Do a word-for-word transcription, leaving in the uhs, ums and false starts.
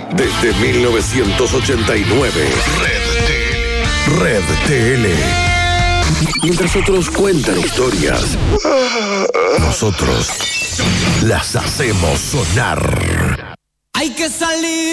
desde mil novecientos ochenta y nueve. Red T L. Red T L. Mientras otros cuentan historias, nosotros las hacemos sonar. Hay que salir.